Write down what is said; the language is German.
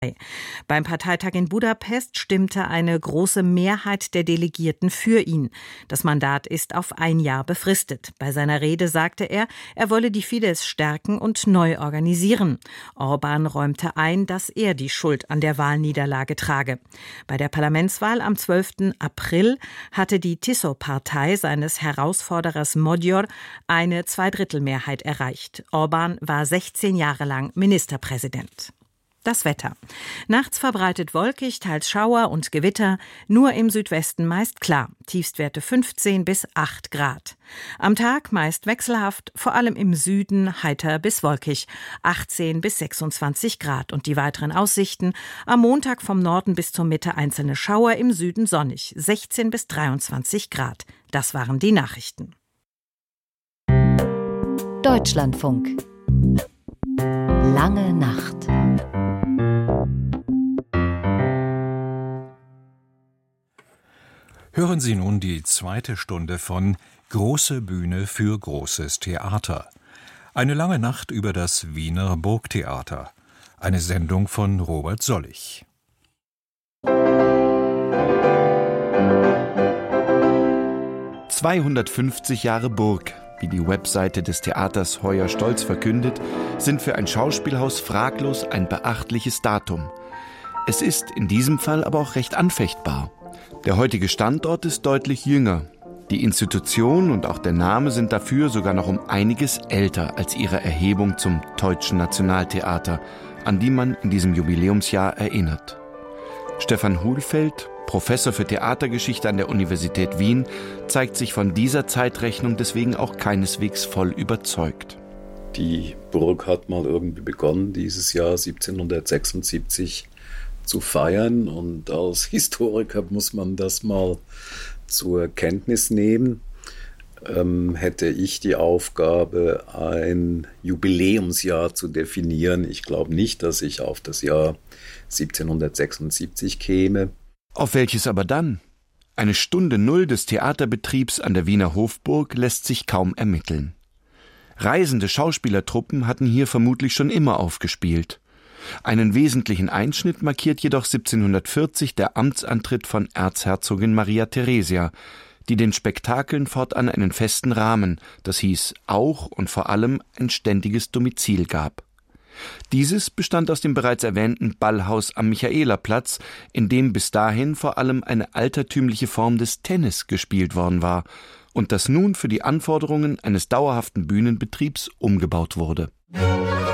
Beim Parteitag in Budapest stimmte eine große Mehrheit der Delegierten für ihn. Das Mandat ist auf 1 Jahr befristet. Bei seiner Rede sagte er wolle die Fidesz stärken und neu organisieren. Orbán räumte ein, dass er die Schuld an der Wahlniederlage trage. Bei der Parlamentswahl am 12. April hatte die TISO-Partei seines Herausforderers Magyar eine Zweidrittelmehrheit erreicht. Orbán war 16 Jahre lang Ministerpräsident. Das Wetter. Nachts verbreitet wolkig, teils Schauer und Gewitter, nur im Südwesten meist klar. Tiefstwerte 15 bis 8 Grad. Am Tag meist wechselhaft, vor allem im Süden heiter bis wolkig, 18 bis 26 Grad. Und die weiteren Aussichten: am Montag vom Norden bis zur Mitte einzelne Schauer, im Süden sonnig, 16 bis 23 Grad. Das waren die Nachrichten. Deutschlandfunk. Lange Nacht. Hören Sie nun die 2. Stunde von Große Bühne für großes Theater. Eine lange Nacht über das Wiener Burgtheater. Eine Sendung von Robert Sollig. »250 Jahre Burg«, wie die Webseite des Theaters Heuer stolz verkündet, sind für ein Schauspielhaus fraglos ein beachtliches Datum. Es ist in diesem Fall aber auch recht anfechtbar. Der heutige Standort ist deutlich jünger. Die Institution und auch der Name sind dafür sogar noch um einiges älter als ihre Erhebung zum Deutschen Nationaltheater, an die man in diesem Jubiläumsjahr erinnert. Stefan Hulfeld, Professor für Theatergeschichte an der Universität Wien, zeigt sich von dieser Zeitrechnung deswegen auch keineswegs voll überzeugt. Die Burg hat mal irgendwie begonnen, dieses Jahr 1776 zu feiern, und als Historiker muss man das mal zur Kenntnis nehmen. Hätte ich die Aufgabe, ein Jubiläumsjahr zu definieren, ich glaube nicht, dass ich auf das Jahr 1776 käme. Auf welches aber dann? Eine Stunde Null des Theaterbetriebs an der Wiener Hofburg lässt sich kaum ermitteln. Reisende Schauspielertruppen hatten hier vermutlich schon immer aufgespielt. Einen wesentlichen Einschnitt markiert jedoch 1740 der Amtsantritt von Erzherzogin Maria Theresia, die den Spektakeln fortan einen festen Rahmen, das hieß auch und vor allem ein ständiges Domizil gab. Dieses bestand aus dem bereits erwähnten Ballhaus am Michaelerplatz, in dem bis dahin vor allem eine altertümliche Form des Tennis gespielt worden war und das nun für die Anforderungen eines dauerhaften Bühnenbetriebs umgebaut wurde.